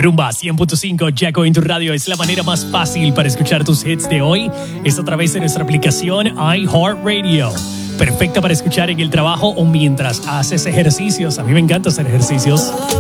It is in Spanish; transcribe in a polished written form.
Rumba 100.5, Jaco en tu radio. Es la manera más fácil para escuchar tus hits de hoy. Es a través de nuestra aplicación iHeartRadio. Perfecta para escuchar en el trabajo o mientras haces ejercicios. A mí me encanta hacer ejercicios.